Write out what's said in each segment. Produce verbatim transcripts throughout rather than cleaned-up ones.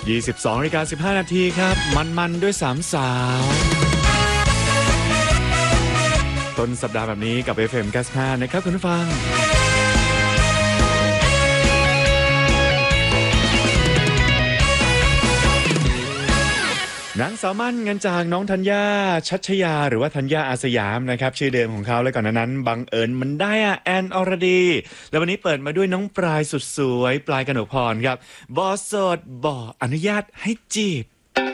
ยี่สิบสองนาฬิกาสิบห้านาทีครับมันๆด้วยสามสาวต้นสัปดาห์แบบนี้กับ เอฟ เอ็ม เก้าสิบห้านะครับคุณผู้ฟังนางสาวมั่นเงินจากน้องธัญญาชัชยาหรือว่าธัญญาอาสยามนะครับชื่อเดิมของเขาและก่อนนั้นบังเอิญมันได้อะแอนอรดีแล้ววันนี้เปิดมาด้วยน้องปลายสุดสวยปลายกนกพรครับบอสดบออนุญาตให้จีบ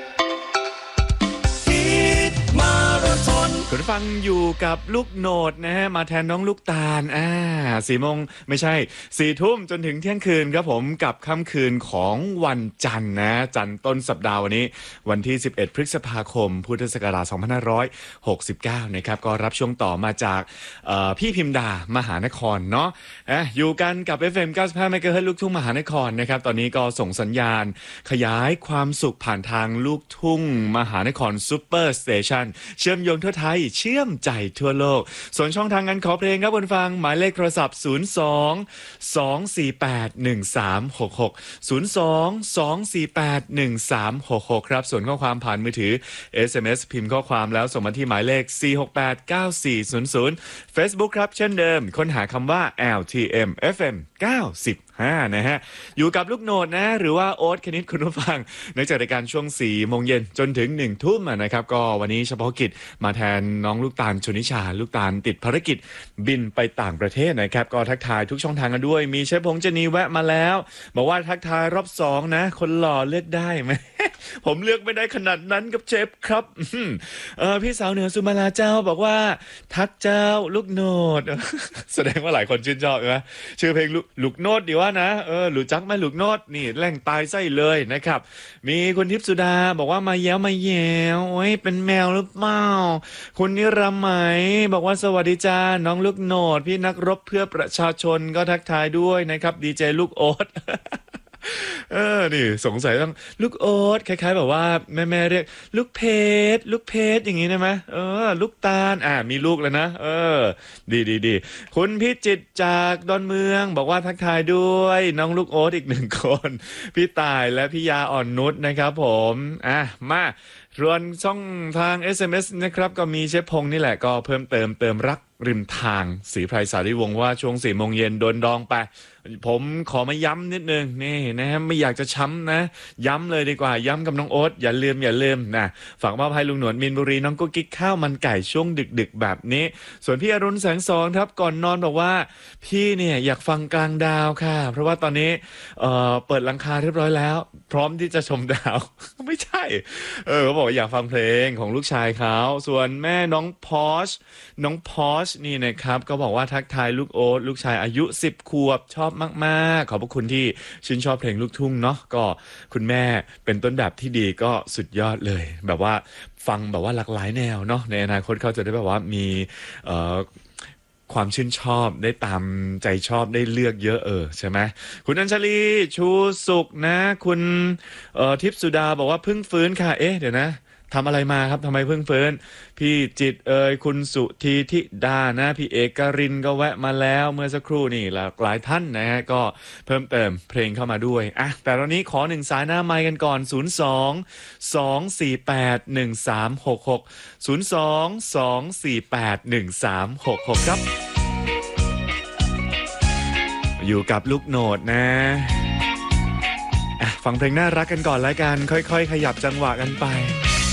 คุณฟังอยู่กับลูกโหนดนะฮะมาแทนน้องลูกตาลอ่าสี่โมงไม่ใช่สี่ทุ่มจนถึงเที่ยงคืนครับผมกับค่ำคืนของวันจันทร์นะจันทร์ต้นสัปดาห์วันนี้วันที่สิบเอ็ดพฤษภาคมพุทธศักราชสองพันห้าร้อยหกสิบเก้านะครับก็รับช่วงต่อมาจากพี่พิมดามหานครเนาะอ่ะอยู่กันกับ เอฟ เอ็ม เก้าสิบห้า เมกะเฮิรตซ์ลูกทุ่งมหานครนะครับตอนนี้ก็ส่งสัญญาณขยายความสุขผ่านทางลูกทุ่งมหานครซุปเปอร์สเตชันเชื่อมโยงทั่วไทยเชื่อมใจทั่วโลกส่วนช่องทางการขอเพลงครับคุณฟังหมายเลขโทรศัพท์ศูนย์ สอง สอง สี่ แปด หนึ่ง สาม หก หก ศูนย์ สอง สอง สี่ แปด หนึ่ง สาม หก หกครับส่วนข้อความผ่านมือถือ เอส เอ็ม เอส พิมพ์ข้อความแล้วส่งมาที่หมายเลขสี่ หก แปด เก้า สี่ ศูนย์ ศูนย์ Facebook ครับเช่นเดิมค้นหาคำว่า แอล ที เอ็ม เอฟ เอ็ม เก้าสิบห้านะฮะอยู่กับลูกโหนดนะหรือว่าโอ๊ตคณิตคุณผู้ฟังในจากรายการช่วงสี่โมงเย็นจนถึงหนึ่งทุ่มนะครับก็วันนี้เฉพาะกิจมาแทนน้องลูกตาลชนิชาลูกตาลติดภารกิจบินไปต่างประเทศนะครับก็ทักทายทุกช่องทางกันด้วยมีเชฟพงษ์เจนีแวะมาแล้วบอกว่าทักทายรอบสองนะคนหล่อเลือกได้ไหม ผมเลือกไม่ได้ขนาดนั้นกับเชฟครับเออพี่สาวเหนือสุมาลาเจ้าบอกว่าทักเจ้าลูกโหนด แสดงว่าหลายคนชื่นชอบใช่ไหมชื่อเพลงลูกโหนดดีว่านะเออหลุดจักไหมลูกโหนดนี่แหล่งตายไส้เลยนะครับมีคุณทิพย์สุดาบอกว่ามาแย้วมาแย้วโอ้ยเป็นแมวหรือเปล่าคุณนิรำไหมบอกว่าสวัสดีจ้าน้องลูกโหนดพี่นักรบเพื่อประชาชนก็ทักทายด้วยนะครับดีเจลูกโอ๊ต เออนี่สงสัยต้องลูกโอ๊ตคล้ายๆแบบว่าแม่ๆเรียกลูกเพชรลูกเพชรอย่างงี้ได้ไหมเออลูกตาลอ่ามีลูกแล้วนะเออดีดีดีคุณพิจิตรจากดอนเมืองบอกว่าทักทายด้วยน้องลูกโอ๊ตอีกหนึ่งคนพี่ต่ายและพี่ยาอ่อนนุชนะครับผมอ่ะมาส่วนช่องทาง เอส เอ็ม เอส นะครับก็มีเชฟพงษ์นี่แหละก็เพิ่มเติมเติมรักริมทางศรีไพรสารีวงศ์ว่าช่วงสี่โมงเย็นโดนดองไปผมขอมาย้ำนิดนึงนี่นะฮะไม่อยากจะช้ำนะย้ำเลยดีกว่าย้ำกับน้องโอ๊ตอย่าลืมอย่าลืมนะฝากมอบให้ลุงหนวดมินบุรีน้องกุ๊กกิ๊กข้าวมันไก่ช่วงดึกๆแบบนี้ส่วนพี่อรุณแสงสองครับก่อนนอนบอกว่าพี่เนี่ยอยากฟังกลางดาวค่ะเพราะว่าตอนนี้เอ่อเปิดหลังคาเรียบร้อยแล้วพร้อมที่จะชมดาว ไม่ใช่เออเขาบอกอยากฟังเพลงของลูกชายเขาส่วนแม่น้องพอชน้องพอชนี่นะครับก็บอกว่าทักทายลูกโอ๊ตลูกชายอายุสิบขวบชอบมากๆขอบพระคุณที่ชื่นชอบเพลงลูกทุ่งเนาะก็คุณแม่เป็นต้นแบบที่ดีก็สุดยอดเลยแบบว่าฟังแบบว่าหลากหลายแนวเนาะในอนาคตเขาจะได้แบบว่ามีเอ่อความชื่นชอบได้ตามใจชอบได้เลือกเยอะเออใช่ไหมคุณอัญชลีชูสุขนะคุณเอ่อทิพย์สุดาบอกว่าเพิ่งฟื้นค่ะเอ๊ะเดี๋ยวนะทำอะไรมาครับทำไมเพิ่งเฟิร์นพี่จิตเอ่ยคุณสุธีธิดานะพี่เอกรินก็แวะมาแล้วเมื่อสักครู่นี่หลากหลายท่านนะฮะก็เพิ่มเติมเพลงเข้ามาด้วยอ่ะแต่ตอนนี้ขอหนึ่งสายหน้าไมค์กันก่อนศูนย์ สอง สอง สี่ แปด หนึ่ง สาม หก หก ศูนย์ สอง สอง สี่ แปด หนึ่ง สาม หก หกครับอยู่กับลูกโหนดนะอ่ะฟังเพลงน่ารักกันก่อนแล้วกันค่อยๆขยับจังหวะกันไป